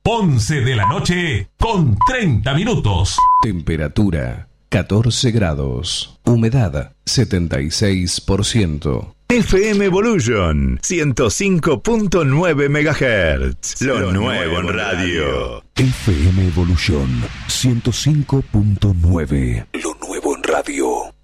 11 de la noche con 30 minutos. Temperatura 14 grados. Humedad 76%. FM Evolution 105.9 MHz. Lo nuevo en radio. FM Evolution 105.9. Lo nuevo en radio.